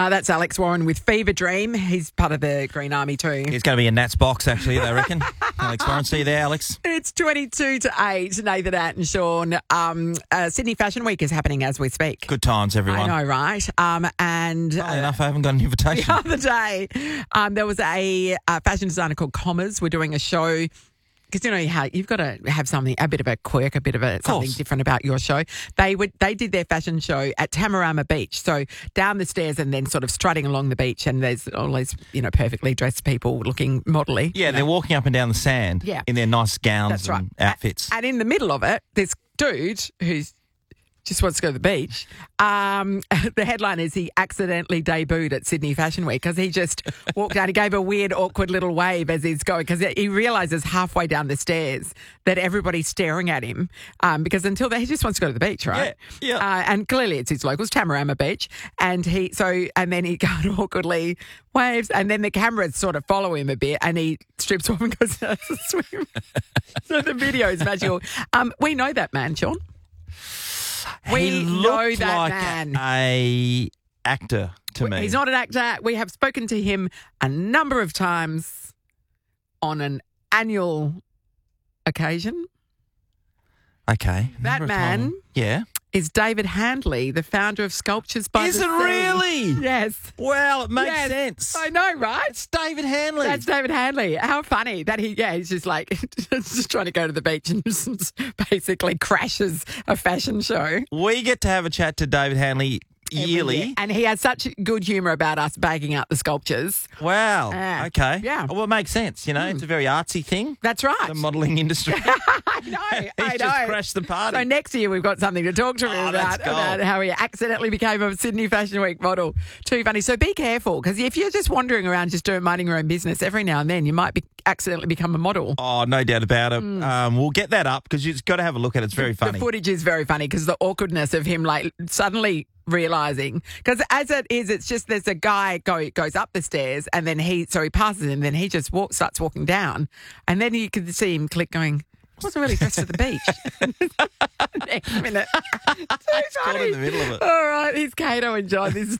That's Alex Warren with Fever Dream. He's part of the Green Army too. He's going to be in Nat's box, actually, they reckon. Alex Warren, see you there, Alex. It's 22 to 8. Nathan, At and Sean. Sydney Fashion Week is happening as we speak. Good times, everyone. I know, right? And Funnily enough, I haven't got an invitation. the other day, there was a fashion designer called Commas. We're doing a show. Because you know how you've got to have something, a bit of a quirk, a bit of something different about your show. They did their fashion show at Tamarama Beach, so down the stairs and then sort of strutting along the beach, and there's all these perfectly dressed people looking modelly. Yeah, they're walking up and down the sand in their nice gowns and outfits. And in the middle of it, this dude who's just wants to go to the beach. The headline is he accidentally debuted at Sydney Fashion Week because he just walked out. He gave a weird, awkward little wave as he's going because he realises halfway down the stairs that everybody's staring at him because until then he just wants to go to the beach, right? Yeah. And clearly it's his locals, Tamarama Beach, and then he kind of awkwardly waves, and then the cameras sort of follow him a bit, and he strips off and goes out to swim. So the video is magical. We know that man, Sean. He looked like an actor to me. He's not an actor. We have spoken to him a number of times on an annual occasion. Okay. That man is David Handley, the founder of Sculptures by the Sea. Is it really? Yes. Well, it makes sense. I know, right? It's David Handley. That's David Handley. How funny that he's just like just trying to go to the beach and basically crashes a fashion show. We get to have a chat to David Handley yearly. And he has such good humour about us bagging out the sculptures. Wow. Okay. Yeah. Well, it makes sense. It's a very artsy thing. That's right. The modelling industry. I know. He just crashed the party. So next year we've got something to talk to him about how he accidentally became a Sydney Fashion Week model. Too funny. So be careful because if you're just wandering around just minding your own business, every now and then you might accidentally become a model. Oh, no doubt about it. We'll get that up because you've got to have a look at it. It's very funny. The footage is very funny because the awkwardness of him like suddenly realising, because as it is, it's just there's a guy goes up the stairs and then he passes him, then he just starts walking down, and then you can see him going, I wasn't really dressed for the beach. Next minute. Too funny. In the middle of it. All right, here's Kato and John. This is